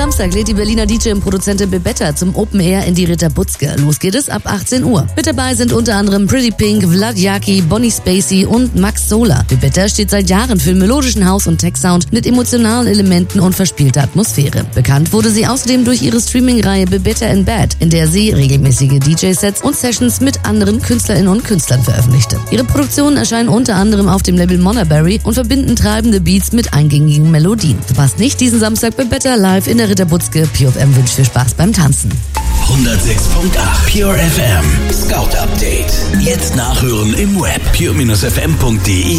Samstag lädt die Berliner DJ und Produzentin Bebetta zum Open Air in die Ritterbutzke. Los geht es ab 18 Uhr. Mit dabei sind unter anderem Pretty Pink, Vlad Yaki, Bonnie Spacey und Max Sola. Bebetta steht seit Jahren für melodischen House- und Tech-Sound mit emotionalen Elementen und verspielter Atmosphäre. Bekannt wurde sie außerdem durch ihre Streaming-Reihe Bebetta in Bed, in der sie regelmäßige DJ-Sets und Sessions mit anderen Künstlerinnen und Künstlern veröffentlichte. Ihre Produktionen erscheinen unter anderem auf dem Label Monterberry und verbinden treibende Beats mit eingängigen Melodien. Verpasst nicht diesen Samstag Bebetta live in der Ritterbutzke. PureFM wünscht viel Spaß beim Tanzen. 106.8 Pure FM Scout Update. Jetzt nachhören im Web pure-fm.de